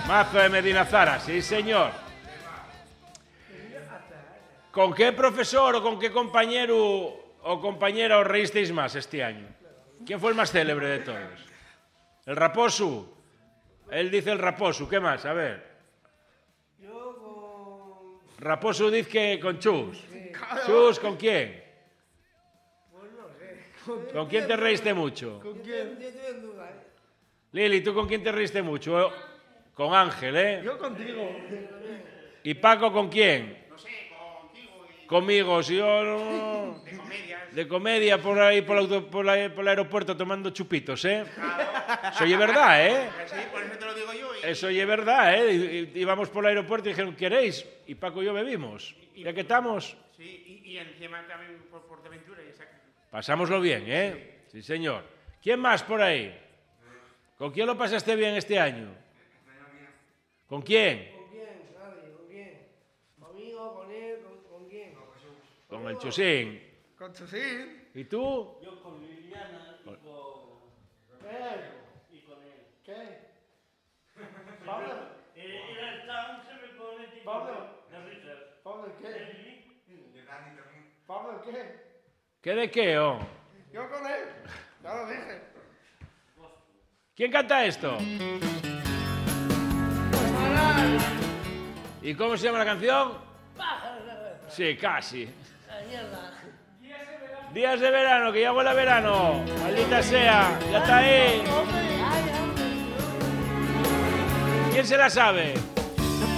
Mazo de Medina Zara, sí señor. ¿Con qué profesor o con qué compañero o compañera os reísteis más este año? ¿Quién fue el más célebre de todos? ¿El Raposo? Él dice el Raposo, ¿qué más? A ver. Yo con... Raposo dice que con Chus. Sí. ¿Chus con quién? Pues no sé. ¿Con quién te reíste mucho? ¿Con quién? Yo estoy en duda, Lili, ¿tú con quién te reíste mucho? Con Ángel, ¿eh? Yo contigo. ¿Y Paco con quién? No sé, contigo y... Conmigo, si yo no... De comedias. De comedia por ahí, por el aeropuerto tomando chupitos, ¿eh? Eso oye verdad, ¿eh? Sí, por eso te lo digo yo. Eso oye verdad, ¿eh? Íbamos por el aeropuerto y dijeron, ¿queréis? Y Paco y yo bebimos. Ya que estamos, Sí, y encima también por Portaventura. pasámoslo bien, ¿eh? Sí, señor. ¿Quién más por ahí? ¿Con quién lo pasaste bien este año? ¿Con quién? ¿Con quién, Xavi? ¿Con quién? ¿Conmigo? ¿Con él? ¿Con quién? Con el Chusín. Con Chusín. ¿Y tú? Yo con Liliana y con... ¿Qué? y con él. ¿Qué? ¿Pablo? Era el tan se me pone tipo Pablo. de risas. ¿Pablo qué? ¿Pablo qué? ¿Qué de qué, oh? Yo con él. Ya lo dije. ¿Quién canta esto? Pues Maral. ¿Y cómo se llama la canción? Pájaro de cabeza. Sí, casi. La mierda. Días de verano, que ya huele a verano. Maldita sea, ya está ahí. Hombre. Ay, hombre. ¿Quién se la sabe?